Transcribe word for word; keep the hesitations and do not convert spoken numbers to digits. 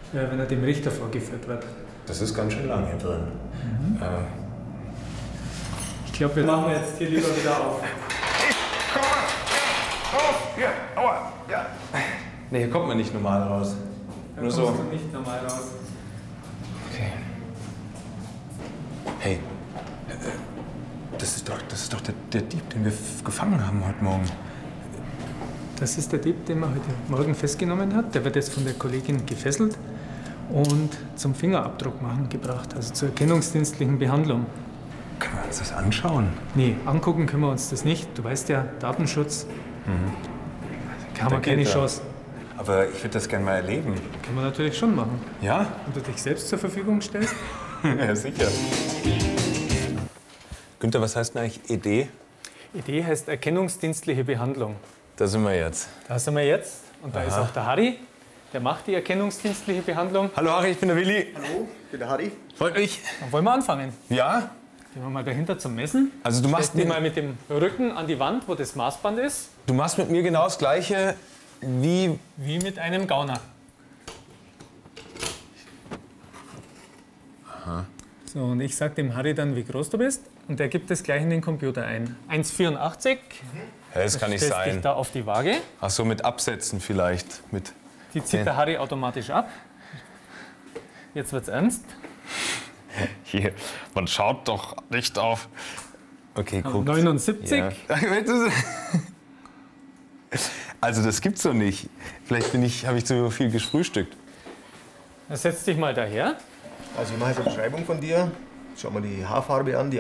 Ja, wenn er dem Richter vorgeführt wird. Das ist ganz schön lang hier drin. Mhm. Äh. Ich glaube, wir machen jetzt hier lieber wieder auf. Komm mal! Auf! Hier! Aua! Ja! Nee, hier kommt man nicht normal raus. Da Nur kommst so. du nicht normal raus. Okay. Hey, das ist doch, das ist doch der, der Dieb, den wir gefangen haben heute Morgen. Das ist der Dieb, den man heute Morgen festgenommen hat. Der wird jetzt von der Kollegin gefesselt und zum Fingerabdruck machen gebracht, also zur erkennungsdienstlichen Behandlung. Können wir uns das anschauen? Nee, angucken können wir uns das nicht. Du weißt ja, Datenschutz. Mhm. Da haben wir keine Chance. Aber ich würde das gerne mal erleben. Können wir natürlich schon machen. Ja? Und du dich selbst zur Verfügung stellst? Ja, sicher. Günther, was heißt denn eigentlich E D? E D heißt erkennungsdienstliche Behandlung. Da sind wir jetzt. Da sind wir jetzt. Und da Aha. ist auch der Harry. Der macht die erkennungsdienstliche Behandlung. Hallo Harry, ich bin der Willi. Hallo, ich bin der Harry. Freut mich. Dann wollen wir anfangen. Ja? Gehen wir mal dahinter zum Messen. Also du machst mit mal mit dem Rücken an die Wand, wo das Maßband ist. Du machst mit mir genau das Gleiche wie... Wie mit einem Gauner. Aha. So, und ich sage dem Harry dann, wie groß du bist. Und der gibt es gleich in den Computer ein. eins Komma vierundachtzig. Mhm. Ja, das kann nicht sein. Stellst dich da auf die Waage. Ach so, mit Absätzen vielleicht. Mit die zieht der Harry automatisch ab. Jetzt wird's ernst. Hier, man schaut doch nicht auf. Okay, guck. neunundsiebzig. Ja. Also das gibt's doch nicht. Vielleicht bin ich, habe ich zu viel gefrühstückt. Dann setz dich mal daher. Also ich mache jetzt eine Beschreibung von dir. Schau mal die Haarfarbe an, die